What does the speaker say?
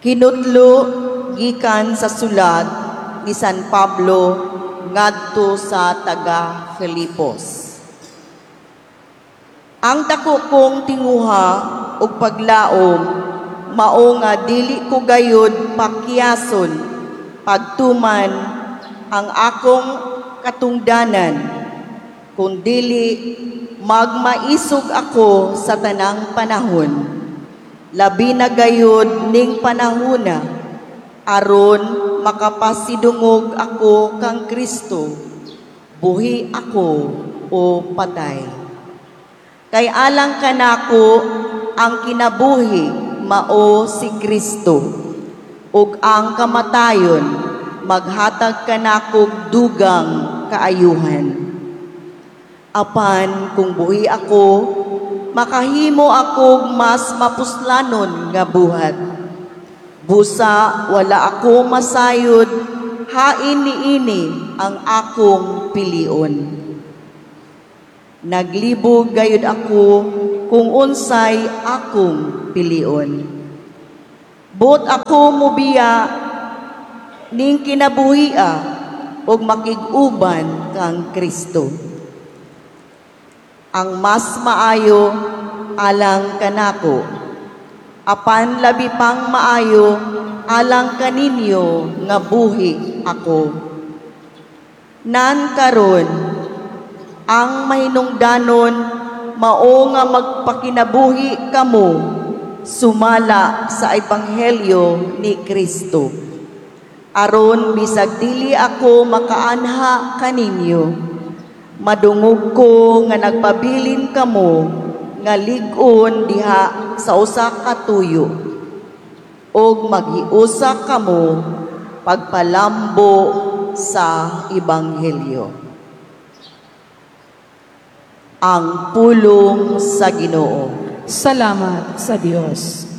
Kinutlo gikan sa sulat ni San Pablo ngadto sa taga Filipos. Ang dako kong tinguha ug paglaom mao nga dili ko gayud pakyason pagtuman ang akong katungdanan kun dili magmaisog ako sa tanang panahon, labi na gayud ning panahona aron makapasidungog ako kang Kristo, buhi ako o patay. Kay alang kanako ang kinabuhi mao si Kristo, ug ang kamatayon maghatag kanakog dugang kaayuhan. Apan kung buhi ako, makahimo akog mas mapuslanon nga buhat. Busa wala ako masayod, hain niini ang akong pilion. Naglibog gayud ako kung unsay akong pilion. Bot ako mubiya ning kinabuhia ug makig-uban kang Kristo. Ang mas maayo alang kanako, apan labi pang maayo alang kaninyo nga buhi ako. Nan karon ang mahinungdanon mao nga magpakinabuhi kamo sumala sa ebanghelyo ni Kristo. Aron bisag dili ako makaanha kaninyo, madungog ko nga nagpabilin kamo nga lig-on diha sa usa ka tuyo og maghiusa kamo pagpalambo sa ebanghelyo. Ang pulong sa Ginoo. Salamat sa Diyos.